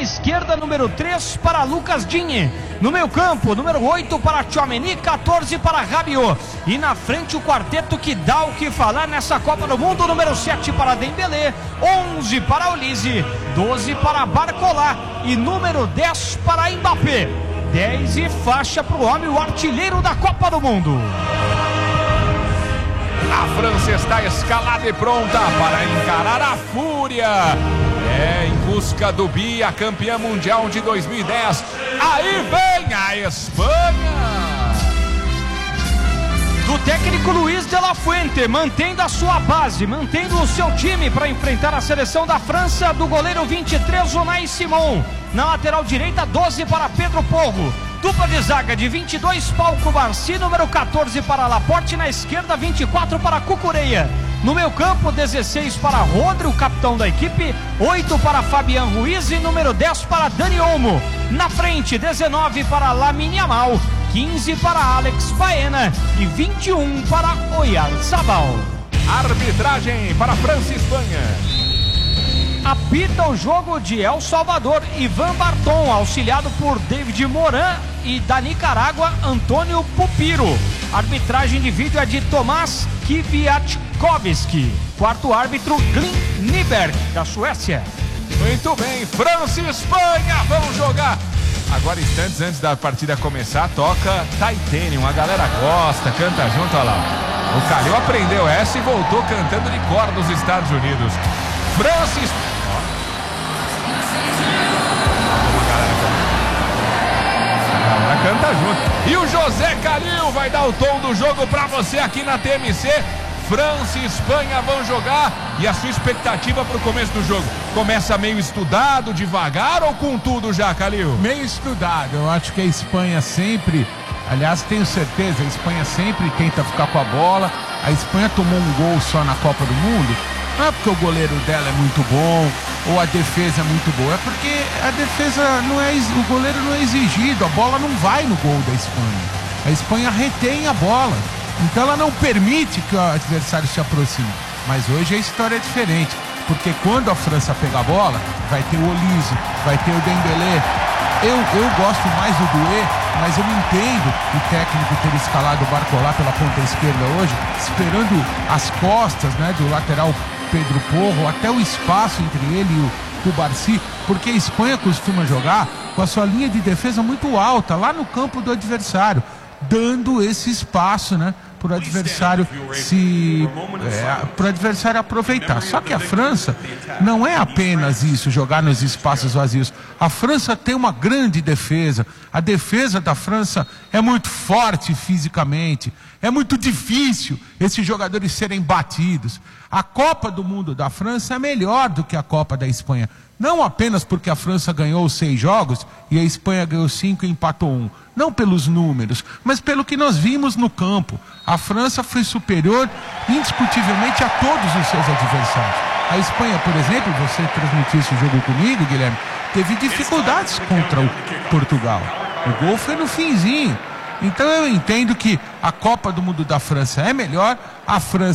esquerda, número 3 para Lucas Digne. No meio campo, número 8 para Tchouaméni, 14 para Rabiot. E na frente o quarteto que dá o que falar nessa Copa do Mundo, número 7 para Dembélé, 11 para Olise, 12 para Barcola e número 10 para Mbappé. 10 e faixa para o homem, o artilheiro da Copa do Mundo. A França está escalada e pronta para encarar a fúria. Em busca do bi, a campeã mundial de 2010. Aí vem a Espanha. Do técnico Luiz de la Fuente, mantendo a sua base, mantendo o seu time para enfrentar a seleção da França, do goleiro 23, Unai Simon. Na lateral direita, 12 para Pedro Porro. Dupla de zaga de 22, Pau Cubarsí, número 14 para Laporte. Na esquerda, 24 para Cucurella. No meio campo, 16 para Rodri, o capitão da equipe, 8 para Fabian Ruiz e número 10 para Dani Olmo. Na frente, 19 para Lamine Yamal, 15 para Alex Baena e 21 para Oyarzabal. Arbitragem para França e Espanha. Apita o jogo de El Salvador, Ivan Barton, auxiliado por David Moran, e da Nicarágua, Antônio Pupiro. Arbitragem de vídeo é de Tomás Kwiatkowski. Quarto árbitro, Glenn Nyberg, da Suécia. Muito bem, França e Espanha vão jogar. Agora, instantes antes da partida começar, toca Titanium. A galera gosta, canta junto, olha lá. O Calil aprendeu essa e voltou cantando de cor dos Estados Unidos. França e Espanha. Canta junto. E o José Calil vai dar o tom do jogo pra você aqui na TMC. França e Espanha vão jogar. E a sua expectativa pro começo do jogo? Começa meio estudado, devagar ou com tudo já, Calil? Meio estudado. Eu acho que a Espanha sempre, aliás, tenho certeza, a Espanha sempre tenta ficar com a bola. A Espanha tomou um gol só na Copa do Mundo. Não é porque o goleiro dela é muito bom ou a defesa é muito boa, é porque a defesa não é, o goleiro não é exigido, a bola não vai no gol da Espanha. A Espanha retém a bola, então ela não permite que o adversário se aproxime. Mas hoje a história é diferente, porque quando a França pegar a bola, vai ter o Olise, vai ter o Dembélé. Eu gosto mais do Doué, mas eu entendo o técnico ter escalado o Barcola pela ponta esquerda hoje, esperando as costas, né, do lateral Pedro Porro, até o espaço entre ele e o Cubarsí, porque a Espanha costuma jogar com a sua linha de defesa muito alta, lá no campo do adversário, dando esse espaço, né, para o adversário aproveitar. Só que a França não é apenas isso, jogar nos espaços vazios. A França tem uma grande defesa. A defesa da França é muito forte fisicamente. É muito difícil esses jogadores serem batidos. A Copa do Mundo da França é melhor do que a Copa da Espanha. Não apenas porque a França ganhou 6 jogos e a Espanha ganhou 5 e empatou 1. Não pelos números, mas pelo que nós vimos no campo. A França foi superior indiscutivelmente a todos os seus adversários. A Espanha, por exemplo, você transmitiu esse jogo comigo, Guilherme, teve dificuldades contra o Portugal. O gol foi no finzinho. Então eu entendo que a Copa do Mundo da França é melhor. A França